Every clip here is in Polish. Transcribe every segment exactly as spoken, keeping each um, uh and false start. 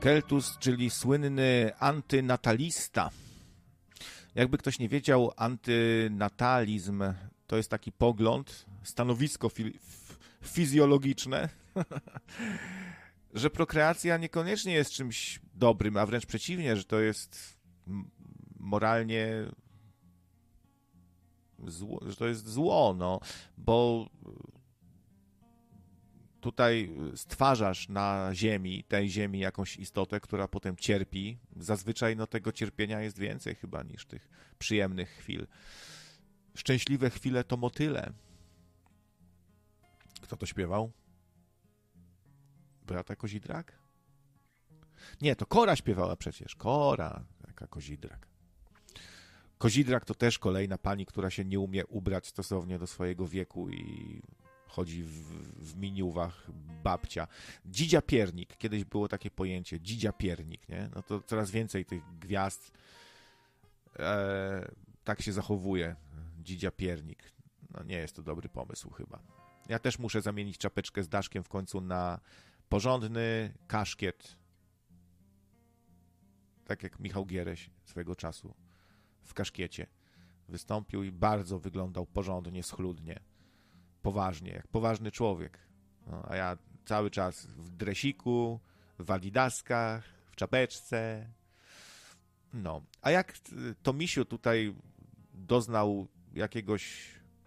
Keltus, czyli słynny antynatalista. Jakby ktoś nie wiedział, antynatalizm to jest taki pogląd, stanowisko fi- fizjologiczne, że prokreacja niekoniecznie jest czymś dobrym, a wręcz przeciwnie, że to jest moralnie zło, że to jest zło, no, bo tutaj stwarzasz na ziemi, tej ziemi jakąś istotę, która potem cierpi. Zazwyczaj no, tego cierpienia jest więcej chyba niż tych przyjemnych chwil. Szczęśliwe chwile to motyle. Kto to śpiewał? Beata Kozidrak? Nie, to Kora śpiewała przecież. Kora, jaka Kozidrak. Kozidrak to też kolejna pani, która się nie umie ubrać stosownie do swojego wieku i chodzi w, w miniuwach babcia. Dzidzia piernik. Kiedyś było takie pojęcie. Dzidzia piernik, nie? No to coraz więcej tych gwiazd e, tak się zachowuje. Dzidzia piernik. No nie jest to dobry pomysł chyba. Ja też muszę zamienić czapeczkę z daszkiem w końcu na porządny kaszkiet. Tak jak Michał Giereś swego czasu w kaszkiecie wystąpił i bardzo wyglądał porządnie, schludnie. Poważnie, jak poważny człowiek. No, a ja cały czas w dresiku, w adidaskach, w czapeczce. No, a jak Tomisiu tutaj doznał jakiegoś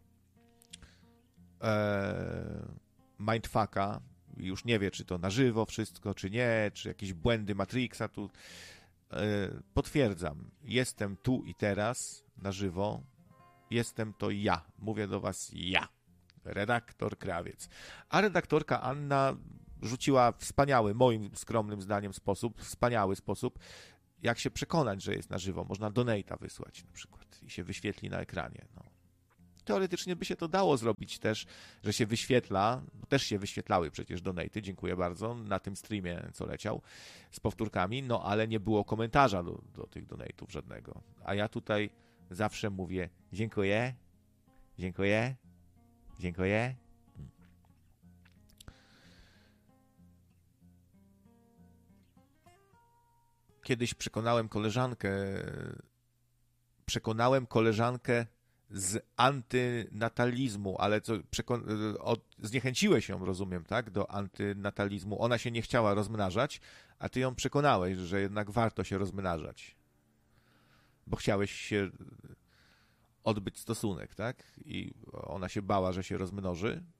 e, mindfucka, już nie wie, czy to na żywo wszystko, czy nie, czy jakieś błędy Matrixa tu, e, potwierdzam, jestem tu i teraz na żywo, jestem to ja, mówię do was ja. Redaktor Krawiec. A redaktorka Anna rzuciła wspaniały, moim skromnym zdaniem sposób, wspaniały sposób, jak się przekonać, że jest na żywo. Można donate'a wysłać na przykład i się wyświetli na ekranie. No. Teoretycznie by się to dało zrobić też, że się wyświetla, bo też się wyświetlały przecież donate'y, dziękuję bardzo, na tym streamie, co leciał, z powtórkami, no ale nie było komentarza do, do tych donate'ów żadnego. A ja tutaj zawsze mówię dziękuję, dziękuję, dziękuję. Kiedyś przekonałem koleżankę, przekonałem koleżankę z antynatalizmu, ale co, przekon- od, zniechęciłeś ją, rozumiem, tak, do antynatalizmu. Ona się nie chciała rozmnażać, a ty ją przekonałeś, że jednak warto się rozmnażać. Bo chciałeś się odbyć stosunek, tak? I ona się bała, że się rozmnoży.